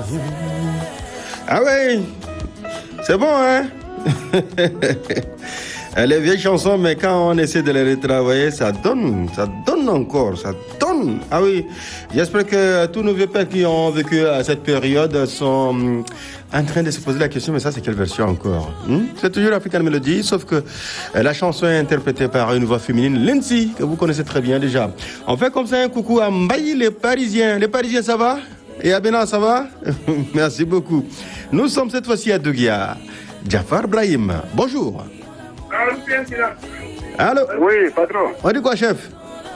Ah oui, c'est bon, hein? Les vieilles chansons, mais quand on essaie de les retravailler, ça donne encore, ça donne. Ah oui, j'espère que tous nos vieux pères qui ont vécu à cette période sont en train de se poser la question, mais ça, c'est quelle version encore? C'est toujours African Melody, sauf que la chanson est interprétée par une voix féminine, Lindsay, que vous connaissez très bien déjà. On fait comme ça un coucou à Mbaye, les Parisiens. Les Parisiens, ça va? Et à Bénin, ça va? Merci beaucoup. Nous sommes cette fois-ci à Dougia. Jafar Brahim, bonjour. Allô? Oui, patron. On dit quoi, chef?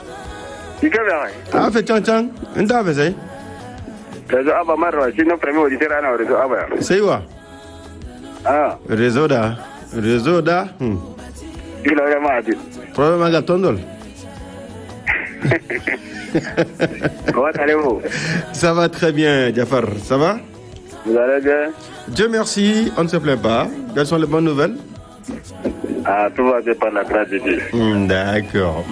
Ah, fait tchang. N'ta fait ça? Réseau Abba Marwa, c'est notre premier auditeur à réseau Abba. C'est quoi? Ah. Réseau da. Il a vraiment dit. Problème à Gatondol. Comment allez-vous? Ça va très bien, Jafar. Ça va? Vous allez bien? Dieu merci, on ne se plaint pas. Quelles sont les bonnes nouvelles? Ah, tout va bien par la grâce de Dieu. D'accord.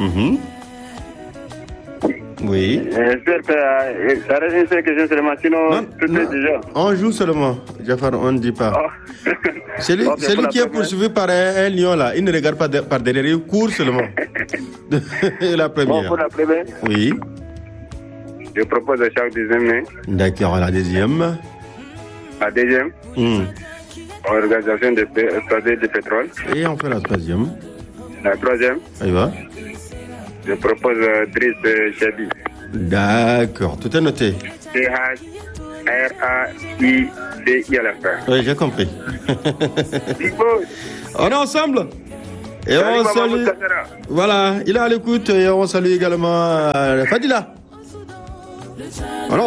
Oui. J'espère que ça reste une seule question seulement, sinon tout est déjà. On joue seulement, Jafar, on ne dit pas. Oh. Celui qui est poursuivi par un lion là, il ne regarde pas par derrière, il court seulement. La première. Bon, pour la première? Oui. Je propose à chaque deuxième mai. D'accord, la deuxième. La deuxième. Organisation de exploiter du pétrole. Et on fait la troisième. La troisième. Aïe va. Je propose Driss Chabi. D'accord, tout est noté. C-H-R-A-I-D-I à la fin. Oui, j'ai compris. On est ensemble. Et on salue. Voilà, il est à l'écoute et on salue également Fadila. Alors,